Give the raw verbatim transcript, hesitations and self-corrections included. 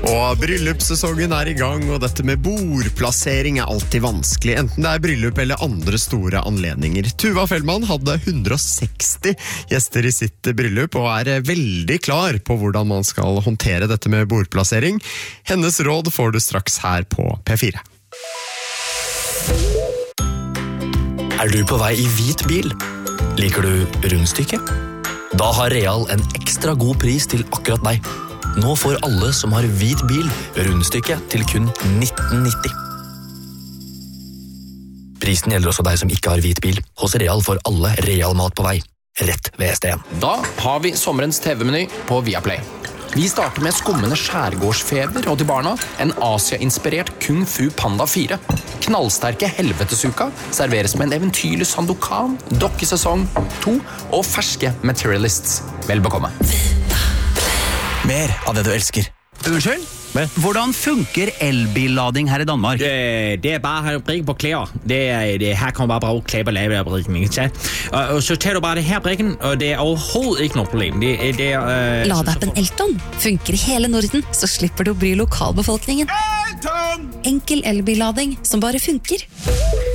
Og bryllupssesongen er i gang, og dette med bordplassering er alltid vanskelig, enten det er bryllup eller andre store anledninger. Tuva Fellmann hadde hundre og seksti gjester i sitt bryllup, og er veldig klar på hvordan man skal håndtere dette med bordplassering. Hennes råd får du straks her på P fire. Er du på vei i hvit bil? Liker du rundstykke? Da har Real en ekstra god pris til akkurat deg. Nå får alle som har hvit bil rundstykke til kun nitten nitti. Prisen gjelder også deg som ikke har hvit bil. Hos Real får alle Real mat på vei. Rett ved S D en. Da har vi sommerens T V-meny på Viaplay. Vi starter med skummende skjærgårdsfeber og til barna en Asia-inspirert Kung Fu Panda fire. Knallsterke helvetesuka serveres med en eventyrlig Sandokan, dokkesesong to og ferske Materialists. Vel bekomme. Mer av det du elsker. Unnskyld? Hvordan funker elbillading her i Danmark? Det, det er bare brikken på klæder. Det er, det, her kan man bare bruge klæder og lave brikken. Ikke? Og, og så tager du bare det her brikken, og det er overhovedet ikke noe problem. Det, det er, uh, Ladeappen Elton funker i hele Norden, så slipper du å bry lokalbefolkningen. Elton! Enkel elbillading som bare funker.